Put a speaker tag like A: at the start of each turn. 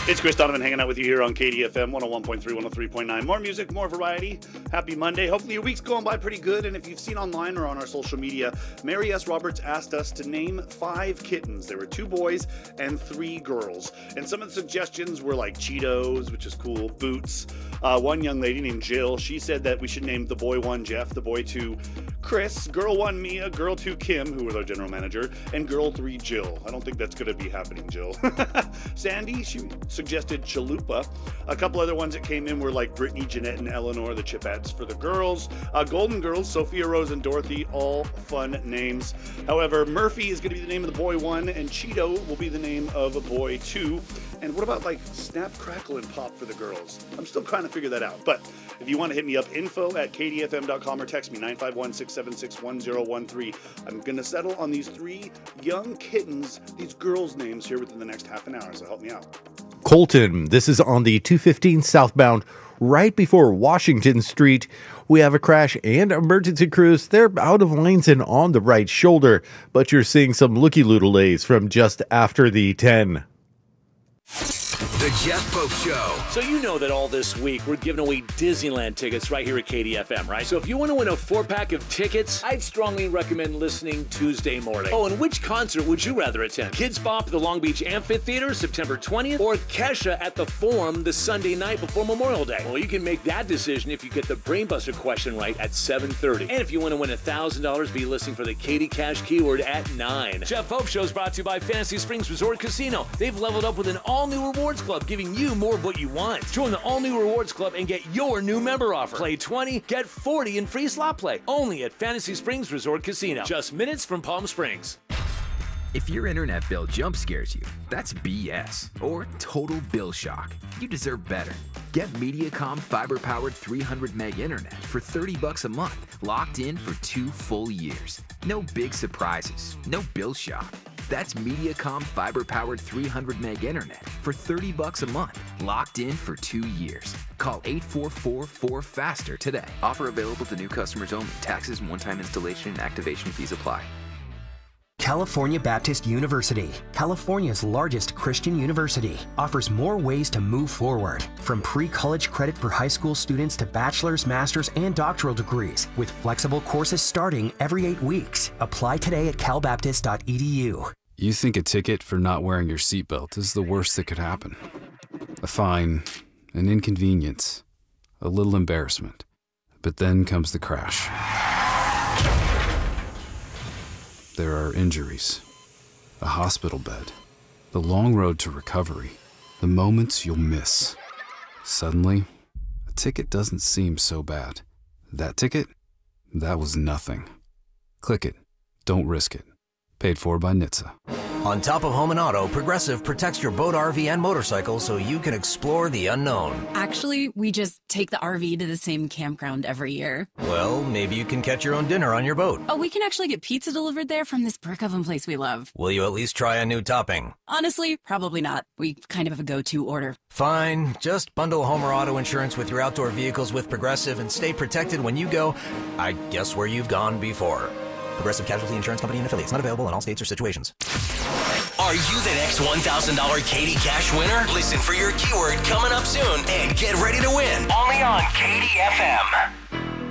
A: It's Chris Donovan hanging out with you here on KDFM 101.3, 103.9. More music, more variety. Happy Monday. Hopefully your week's going by pretty good. And if you've seen online or on our social media, Mary S. Roberts asked us to name 5 kittens. There were 2 boys and 3 girls. And some of the suggestions were like Cheetos, which is cool, Boots. One young lady named Jill, she said that we should name the boy 1 Jeff, the boy 2 Chris, girl 1 Mia, girl 2 Kim, who was our general manager, and girl 3 Jill. I don't think that's going to be happening, Jill. Sandy, she suggested Chalupa. A couple other ones that came in were like Brittany, Jeanette, and Eleanor, the Chipettes for the girls. Golden Girls, Sophia, Rose, and Dorothy, all fun names. However, Murphy is going to be the name of the boy 1, and Cheeto will be the name of a boy 2. And what about like Snap, Crackle, and Pop for the girls? I'm still trying to figure that out. But if you want to hit me up, info@kdfm.com or text me 951-676-1013. I'm going to settle on these 3 young kittens, these girls' names here within the next half an hour, so help me out.
B: Colton, this is on the 215 southbound, right before Washington Street. We have a crash and emergency crews. They're out of lanes and on the right shoulder, but you're seeing some looky-loo delays from just after the 10.
C: The Jeff Pope Show.
D: So you know that all this week we're giving away Disneyland tickets right here at KDFM, right? So if you want to win a 4-pack of tickets, I'd strongly recommend listening Tuesday morning. Oh, and which concert would you rather attend? Kids Bop at the Long Beach Amphitheater, September 20th, or Kesha at the Forum the Sunday night before Memorial Day? Well, you can make that decision if you get the Brainbuster question right at 7:30. And if you want to win $1,000, be listening for the Katie Cash keyword at 9. Jeff Pope Show is brought to you by Fantasy Springs Resort Casino. They've leveled up with an all-new rewards club, giving you more of what you want. Join the all-new Rewards Club and get your new member offer. Play 20, get 40 in free slot play. Only at Fantasy Springs Resort Casino. Just minutes from Palm Springs.
C: If your internet bill jump scares you, that's BS. Or total bill shock. You deserve better. Get Mediacom fiber-powered 300 meg internet for $30 a month, locked in for 2 full years. No big surprises, no bill shock. That's Mediacom fiber-powered 300 meg internet for $30 a month, locked in for 2 years. Call 844-4FASTER today. Offer available to new customers only. Taxes and one-time installation and activation fees apply.
E: California Baptist University, California's largest Christian university, offers more ways to move forward. From pre-college credit for high school students to bachelor's, master's, and doctoral degrees, with flexible courses starting every 8 weeks. Apply today at calbaptist.edu.
F: You think a ticket for not wearing your seatbelt is the worst that could happen. A fine, an inconvenience, a little embarrassment. But then comes the crash. There are injuries, a hospital bed, the long road to recovery, the moments you'll miss. Suddenly, a ticket doesn't seem so bad. That ticket? That was nothing. Click it. Don't risk it. Paid for by NHTSA.
G: On top of home and auto, Progressive protects your boat, RV, and motorcycle so you can explore the unknown.
H: Actually, we just take the RV to the same campground every year.
G: Well, maybe you can catch your own dinner on your boat.
H: Oh, we can actually get pizza delivered there from this brick oven place we love.
G: Will you at least try a new topping?
H: Honestly, probably not. We kind of have a go-to order.
G: Fine. Just bundle home or auto insurance with your outdoor vehicles with Progressive and stay protected when you go, I guess, where you've gone before. Progressive Casualty Insurance Company and affiliates. Not available in all states or situations.
I: Are you the next $1,000 Katie Cash winner? Listen for your keyword coming up soon and get ready to win. Only on KDFM.